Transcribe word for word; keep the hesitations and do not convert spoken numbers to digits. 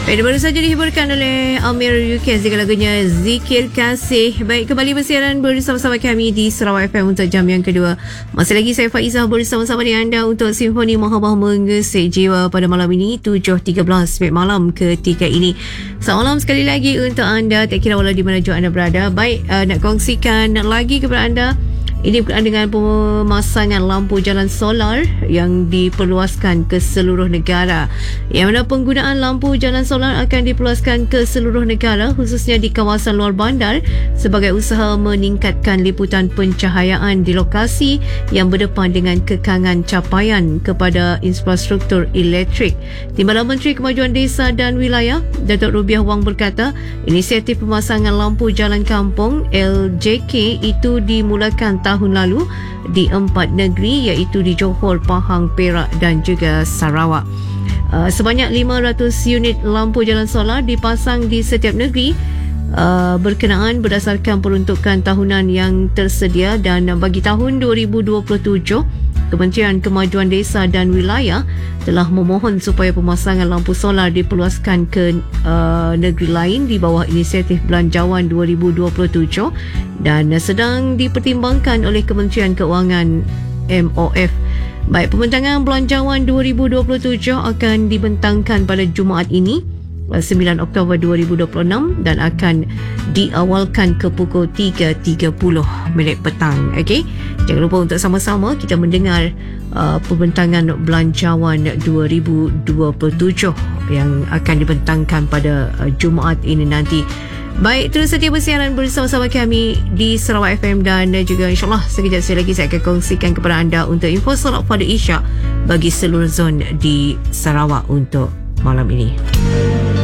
Baik, baru saja dihiburkan oleh Amir Yukes dengan lagunya Zikir Kasih. Baik, kembali bersiaran bersama-sama kami di Sarawak F M untuk jam yang kedua. Masih lagi saya Faizah bersama-sama dengan anda untuk Simfoni Mahabah Mengesik Jiwa pada malam ini, tujuh tiga belas malam ketika ini. Selamat malam sekali lagi untuk anda, tak kira walau di mana juga anda berada. Baik, uh, nak kongsikan lagi kepada anda. Ini berkaitan dengan pemasangan lampu jalan solar yang diperluaskan ke seluruh negara. Yang mana penggunaan lampu jalan solar akan diperluaskan ke seluruh negara, khususnya di kawasan luar bandar, sebagai usaha meningkatkan liputan pencahayaan di lokasi yang berdepan dengan kekangan capaian kepada infrastruktur elektrik. Timbalan Menteri Kemajuan Desa dan Wilayah, Datuk Rubiah Wang berkata, inisiatif pemasangan lampu jalan kampung L J K itu dimulakan tahun tahun lalu di empat negeri, iaitu di Johor, Pahang, Perak dan juga Sarawak. Uh, sebanyak lima ratus unit lampu jalan solar dipasang di setiap negeri uh, berkenaan berdasarkan peruntukan tahunan yang tersedia, dan bagi tahun dua ribu dua puluh tujuh Kementerian Kemajuan Desa dan Wilayah telah memohon supaya pemasangan lampu solar diperluaskan ke uh, negeri lain di bawah inisiatif Belanjawan dua ribu dua puluh tujuh dan sedang dipertimbangkan oleh Kementerian Keuangan M O F. Baik, pembentangan Belanjawan dua ribu dua puluh tujuh akan dibentangkan pada Jumaat ini, sembilan Oktober dua ribu dua puluh enam, dan akan diawalkan ke pukul tiga tiga puluh minit petang. Okey, jangan lupa untuk sama-sama kita mendengar uh, pembentangan Belanjawan dua ribu dua puluh tujuh yang akan dibentangkan pada uh, Jumaat ini nanti. Baik, terus setia bersiaran bersama-sama kami di Sarawak F M, dan juga insyaAllah sekejap lagi saya akan kongsikan kepada anda untuk info solat pada Isyak bagi seluruh zon di Sarawak untuk malam ini.